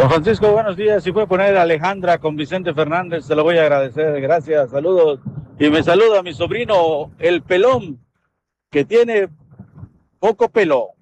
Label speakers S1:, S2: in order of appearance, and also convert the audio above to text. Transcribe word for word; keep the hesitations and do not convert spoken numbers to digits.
S1: Don Francisco, buenos días. Si puede poner a Alejandra con Vicente Fernández, se lo voy a agradecer. Gracias, saludos. Y me saluda mi sobrino, el pelón, que tiene poco pelo.